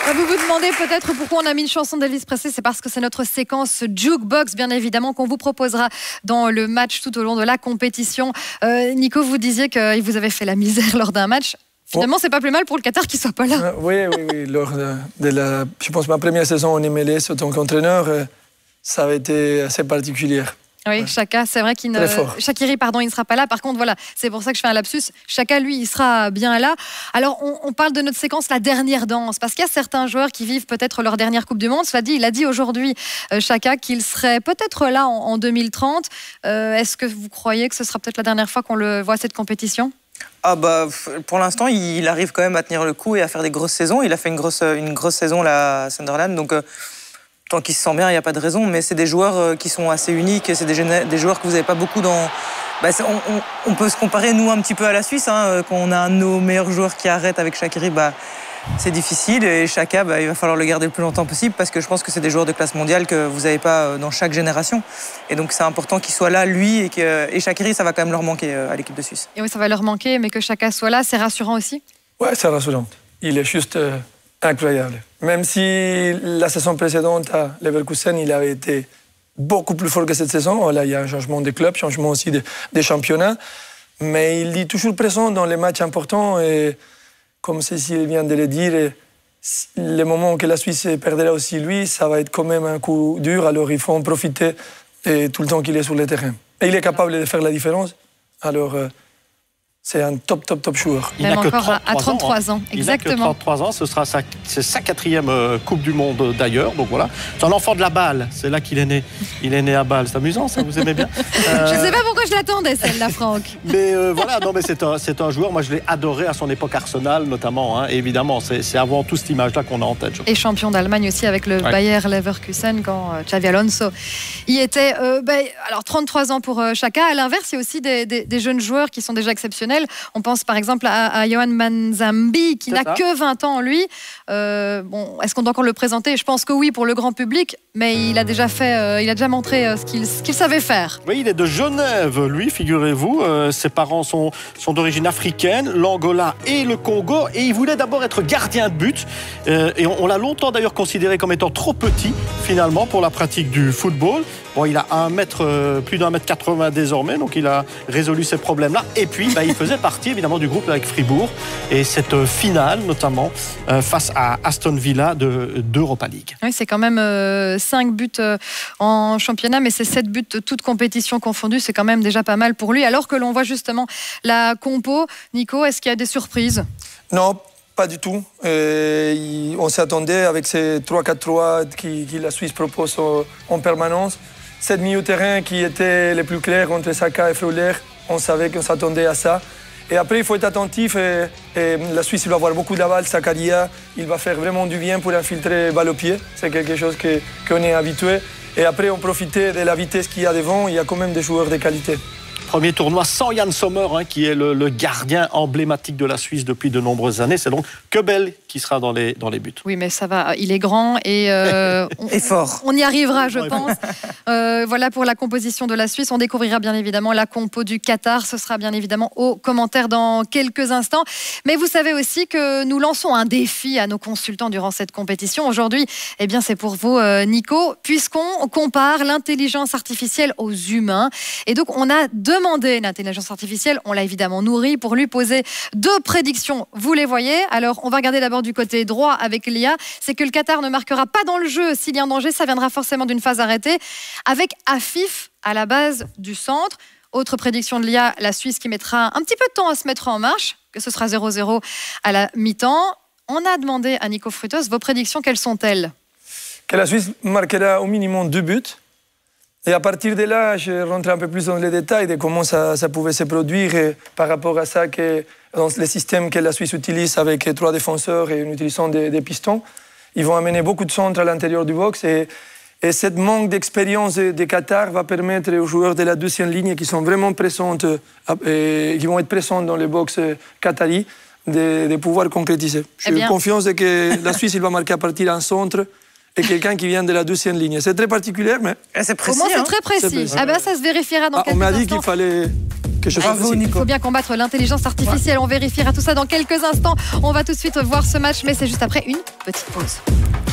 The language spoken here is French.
Vous vous demandez peut-être pourquoi on a mis une chanson d'Elvis Presley. C'est parce que c'est notre séquence Jukebox, bien évidemment, qu'on vous proposera dans le match tout au long de la compétition. Nico, vous disiez qu'il vous avait fait la misère lors d'un match. Finalement, c'est pas plus mal pour le Qatar qu'il soit pas là. Oui. Lors de je pense, ma première saison en MLS en tant qu'entraîneur, ça avait été assez particulier. Oui, ouais. Chaka, c'est vrai qu'il ne... Shaqiri, pardon, il ne sera pas là. Par contre, voilà, c'est pour ça que je fais un lapsus. Chaka, lui, il sera bien là. Alors, on parle de notre séquence, la dernière danse, parce qu'il y a certains joueurs qui vivent peut-être leur dernière Coupe du Monde. Cela dit, il a dit aujourd'hui, Chaka, qu'il serait peut-être là en 2030. Est-ce que vous croyez que ce sera peut-être la dernière fois qu'on le voit à cette compétition ? Pour l'instant, il arrive quand même à tenir le coup et à faire des grosses saisons. Il a fait une grosse saison là, à Sunderland, donc... Tant qu'il se sent bien, il n'y a pas de raison, mais c'est des joueurs qui sont assez uniques, c'est des joueurs que vous n'avez pas beaucoup dans... on peut se comparer, nous, un petit peu à la Suisse, hein, quand on a un de nos meilleurs joueurs qui arrête avec Shaqiri, c'est difficile, et Chaka, il va falloir le garder le plus longtemps possible, parce que je pense que c'est des joueurs de classe mondiale que vous n'avez pas dans chaque génération, et donc c'est important qu'il soit là, lui, et Shaqiri, ça va quand même leur manquer à l'équipe de Suisse. Et oui, ça va leur manquer, mais que Chaka soit là, c'est rassurant aussi ? Ouais, c'est rassurant. Il est juste... incroyable. Même si la saison précédente à Leverkusen, il avait été beaucoup plus fort que cette saison. Là, il y a un changement de club, changement aussi de championnat. Mais il est toujours présent dans les matchs importants. Et comme Cécile vient de le dire, le moment que la Suisse perdra aussi lui, ça va être quand même un coup dur. Alors il faut en profiter tout le temps qu'il est sur le terrain. Et il est capable de faire la différence. Alors... c'est un top joueur. Il n'a que 33 ans. Exactement. Il n'a que 33 ans, c'est sa quatrième Coupe du Monde d'ailleurs. Donc voilà, c'est un enfant de la balle. C'est là qu'il est né. Il est né à Bâle. C'est amusant, ça, vous aimez bien. Je ne sais pas pourquoi je l'attendais, celle-là, Franck. Mais voilà, non, mais c'est un joueur. Moi, je l'ai adoré à son époque Arsenal, notamment. Hein, évidemment, c'est avant tout cette image-là qu'on a en tête. Et champion d'Allemagne aussi avec le Bayer Leverkusen quand Xavi Alonso y était. Alors 33 ans pour Chaka. À l'inverse, il y a aussi des jeunes joueurs qui sont déjà exceptionnels. On pense par exemple à Yohan Manzambi qui n'a que 20 ans lui. Est-ce qu'on doit encore le présenter ? Je pense que oui pour le grand public, mais il a déjà montré ce qu'il savait faire. Oui, il est de Genève, lui, figurez-vous. Ses parents sont d'origine africaine, l'Angola et le Congo, et il voulait d'abord être gardien de but. Et on l'a longtemps d'ailleurs considéré comme étant trop petit finalement pour la pratique du football. Bon, il a plus d'1 mètre 80 désormais, donc il a résolu ces problèmes-là. Et puis, il faisait partie évidemment du groupe avec Fribourg. Et cette finale, notamment, face à Aston Villa d'Europa League. Oui, c'est quand même 5 buts en championnat, mais c'est 7 buts toutes compétitions confondues. C'est quand même déjà pas mal pour lui. Alors que l'on voit justement la compo. Nico, est-ce qu'il y a des surprises ? Non. Pas du tout. On s'attendait avec ces 3-4-3 que la Suisse propose en permanence. Cette milieu terrain qui était le plus clair entre Saka et Freuler, on savait qu'on s'attendait à ça. Et après, il faut être attentif. Et la Suisse, il va avoir beaucoup de la balle. Zakaria, il va faire vraiment du bien pour infiltrer balle au pied. C'est quelque chose qu'on est habitué. Et après, on profite de la vitesse qu'il y a devant. Il y a quand même des joueurs de qualité. Premier tournoi sans Yann Sommer, qui est le gardien emblématique de la Suisse depuis de nombreuses années. C'est donc Kebel qui sera dans les buts. Oui, mais ça va, il est grand et fort. On y arrivera, je pense. Voilà pour la composition de la Suisse. On découvrira bien évidemment la compo du Qatar. Ce sera bien évidemment aux commentaires dans quelques instants. Mais vous savez aussi que nous lançons un défi à nos consultants durant cette compétition. Aujourd'hui, c'est pour vous, Nico, puisqu'on compare l'intelligence artificielle aux humains. Et donc, on a demandé l'intelligence artificielle, on l'a évidemment nourrie pour lui poser 2 prédictions. Vous les voyez. Alors, on va regarder d'abord du côté droit avec l'IA. C'est que le Qatar ne marquera pas dans le jeu s'il y a un danger. Ça viendra forcément d'une phase arrêtée avec Afif à la base du centre. Autre prédiction de l'IA, la Suisse qui mettra un petit peu de temps à se mettre en marche, que ce sera 0-0 à la mi-temps. On a demandé à Nico Frutos, vos prédictions, quelles sont-elles ? Que la Suisse marquera au minimum 2 buts. Et à partir de là, je rentre un peu plus dans les détails de comment ça pouvait se produire et par rapport à ça, que dans le système que la Suisse utilise avec 3 défenseurs et en utilisant des pistons, ils vont amener beaucoup de centres à l'intérieur du box et cette manque d'expérience de Qatar va permettre aux joueurs de la deuxième ligne qui sont vraiment présentes et qui vont être présents dans le box qatari de pouvoir concrétiser. J'ai confiance que la Suisse il va marquer à partir d'un centre et quelqu'un qui vient de la deuxième ligne. C'est très particulier, mais... C'est précis. Au moins, c'est très précis. Ça se vérifiera dans quelques instants. On m'a dit qu'il fallait quelque chose Bravo, de Nico. Il faut bien combattre l'intelligence artificielle. On vérifiera tout ça dans quelques instants. On va tout de suite voir ce match, mais c'est juste après une petite pause.